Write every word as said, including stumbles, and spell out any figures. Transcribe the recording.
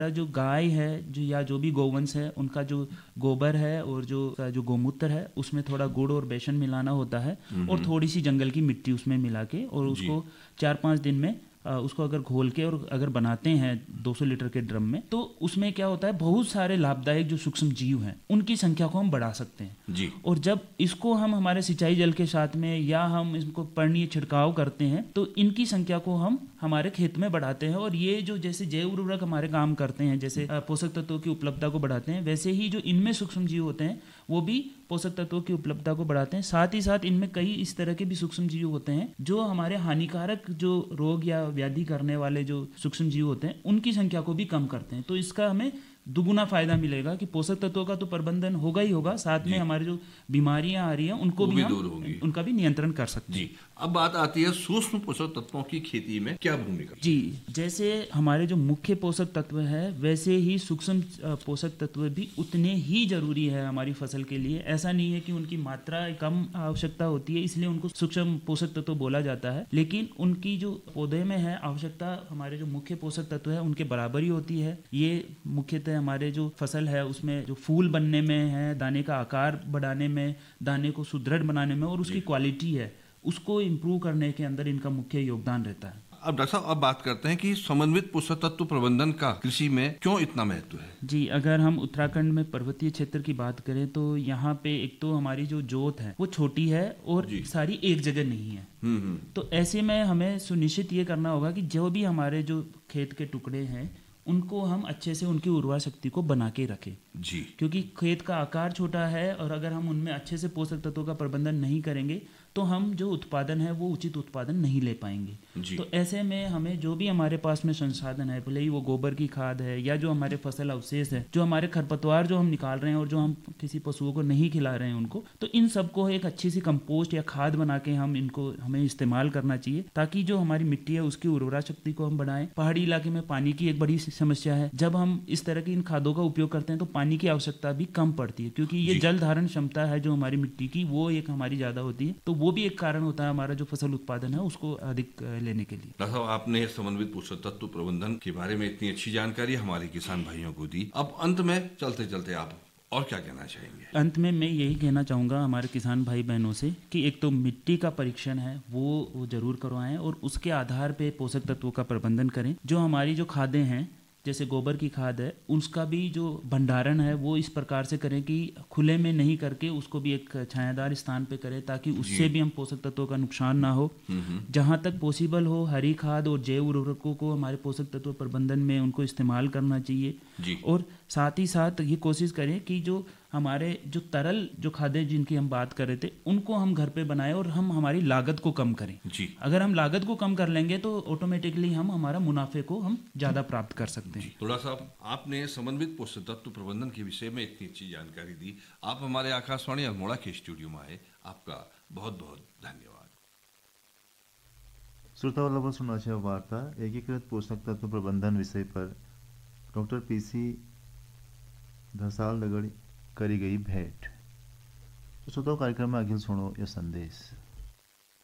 जो गाय है जो या जो भी गोवंश है उनका जो गोबर है और जो जो गोमूत्र है उसमें थोड़ा गुड़ और बेसन मिलाना होता है और थोड़ी सी जंगल की मिट्टी उसमें मिला के और उसको चार पाँच दिन में आ, उसको अगर घोल के और अगर बनाते हैं दो सौ लीटर के ड्रम में, तो उसमें क्या होता है बहुत सारे लाभदायक जो सूक्ष्म जीव हैं उनकी संख्या को हम बढ़ा सकते हैं जी। और जब इसको हम हमारे सिंचाई जल के साथ में या हम इसको पर्णीय छिड़काव करते हैं तो इनकी संख्या को हम हमारे खेत में बढ़ाते हैं। और ये जो जैसे जैव उर्वरक हमारे काम करते हैं, जैसे पोषक तत्वों की उपलब्धता को बढ़ाते हैं, वैसे ही जो इनमें सूक्ष्म जीव होते हैं वो भी पोषक तत्वों की उपलब्धता को बढ़ाते हैं। साथ ही साथ इनमें कई इस तरह के भी सूक्ष्म जीव होते हैं जो हमारे हानिकारक जो रोग या व्याधि करने वाले जो सूक्ष्म जीव होते हैं उनकी संख्या को भी कम करते हैं। तो इसका हमें दुगुना फायदा मिलेगा कि पोषक तत्वों का तो प्रबंधन होगा ही होगा, साथ में हमारी जो बीमारियां आ रही हैं उनको भी, भी हम उनका भी नियंत्रण कर सकते हैं। अब बात आती है सूक्ष्म पोषक तत्वों की खेती में क्या भूमिका। जी, जैसे हमारे जो मुख्य पोषक तत्व है वैसे ही सूक्ष्म पोषक तत्व भी उतने ही जरूरी है हमारी फसल के लिए। ऐसा नहीं है कि उनकी मात्रा कम आवश्यकता होती है इसलिए उनको सूक्ष्म पोषक तत्व बोला जाता है, लेकिन उनकी जो पौधे में है आवश्यकता हमारे जो मुख्य पोषक तत्व है उनके बराबर ही होती है। ये मुख्यतः हमारे जो फसल है उसमें जो फूल बनने में है, दाने का आकार बढ़ाने में, दाने को सुदृढ़ बनाने में और उसकी क्वालिटी है उसको इम्प्रूव करने के अंदर इनका मुख्य योगदान रहता है। अब डॉक्टर साहब अब बात करते हैं कि समन्वित पोषक तत्व प्रबंधन का कृषि में क्यों इतना महत्व है। जी, अगर हम उत्तराखंड में पर्वतीय क्षेत्र की बात करें तो यहाँ पे एक तो हमारी जो जोत है वो छोटी है और सारी एक जगह नहीं है। तो ऐसे में हमें सुनिश्चित ये करना होगा कि जो भी हमारे जो खेत के टुकड़े हैं उनको हम अच्छे से उनकी उर्वरा शक्ति को बना के रखें जी, क्योंकि खेत का आकार छोटा है और अगर हम उनमें अच्छे से पोषक तत्वों का प्रबंधन नहीं करेंगे तो हम जो उत्पादन है वो उचित उत्पादन नहीं ले पाएंगे। तो ऐसे में हमें जो भी हमारे पास में संसाधन है, भले ही वो गोबर की खाद है या जो हमारे फसल अवशेष है, जो हमारे खरपतवार जो हम निकाल रहे हैं और जो हम किसी पशुओं को नहीं खिला रहे हैं उनको, तो इन सबको एक अच्छी सी कंपोस्ट या खाद बना के हम इनको हमें इस्तेमाल करना चाहिए ताकि जो हमारी मिट्टी है उसकी उर्वरा शक्ति को हम बढ़ाएं। पहाड़ी इलाके में पानी की एक बड़ी समस्या है, जब हम इस तरह की इन खादों का उपयोग करते हैं तो पानी की आवश्यकता भी कम पड़ती है क्योंकि ये जल धारण क्षमता है जो हमारी मिट्टी की वो एक हमारी ज्यादा होती है, तो वो भी एक कारण होता है हमारा जो फसल उत्पादन है उसको अधिक लेने के लिए। डॉक्टर साहब आपने समन्वित पोषक तत्व प्रबंधन के बारे में इतनी अच्छी जानकारी हमारे किसान भाइयों को दी। अब अंत में चलते चलते आप और क्या कहना चाहेंगे। अंत में मैं यही कहना चाहूँगा हमारे किसान भाई बहनों से कि एक तो मिट्टी का परीक्षण है वो, वो जरूर करवाएं और उसके आधार पे पोषक तत्वों का प्रबंधन करें। जो हमारी जो खादें हैं जैसे गोबर की खाद है उसका भी जो भंडारण है वो इस प्रकार से करें कि खुले में नहीं करके उसको भी एक छायादार स्थान पे करें ताकि उससे भी हम पोषक तत्वों का नुकसान ना हो। जहाँ तक पॉसिबल हो हरी खाद और जैव उर्वरकों को हमारे पोषक तत्व प्रबंधन में उनको इस्तेमाल करना चाहिए और साथ ही साथ ये कोशिश करें कि जो हमारे जो तरल जो खाद्य जिनकी हम बात कर रहे थे उनको हम घर पे बनाएं और हम हमारी लागत को कम करें जी। अगर हम लागत को कम कर लेंगे तो ऑटोमेटिकली हम हमारा मुनाफे को हम ज्यादा प्राप्त कर सकते हैं। थोड़ा सा आपने समन्वित पोषक तत्व प्रबंधन के विषय में इतनी अच्छी जानकारी दी। आप हमारे आकाशवाणी अल्मोड़ा के स्टूडियो में आए, आपका बहुत बहुत धन्यवाद। श्रोताओं सुना वार्ता एकीकृत पोषक तत्व प्रबंधन विषय पर डॉक्टर पी सी धसाल दगड़ करी गई भेंट। तो श्रोताओं कार्यक्रम में अगिल सुनो यह संदेश।